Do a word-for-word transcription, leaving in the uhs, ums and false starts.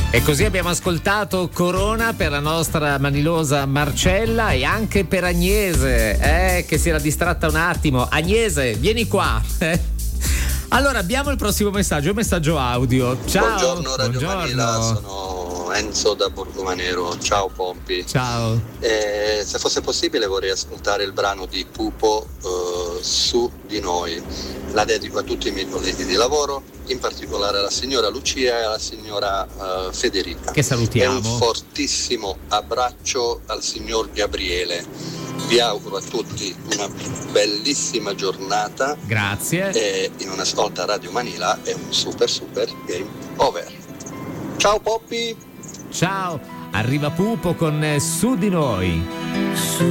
E così abbiamo ascoltato Corona per la nostra manilosa Marcella e anche per Agnese, eh, che si era distratta un attimo. Agnese, vieni qua. Eh. Allora, abbiamo il prossimo messaggio, un messaggio audio. Ciao. Buongiorno Radio Buongiorno. Manila, sono Enzo da Borgomanero. Ciao Pompi. Ciao. Eh, se fosse possibile vorrei ascoltare il brano di Pupo, eh, Su di noi. La dedico a tutti i miei colleghi di lavoro, in particolare alla signora Lucia e alla signora uh, Federica. Che salutiamo. E un fortissimo abbraccio al signor Gabriele. Vi auguro a tutti una bellissima giornata. Grazie. E in una svolta Radio Manila è un super super game over. Ciao Poppy. Ciao. Arriva Pupo con Su di noi.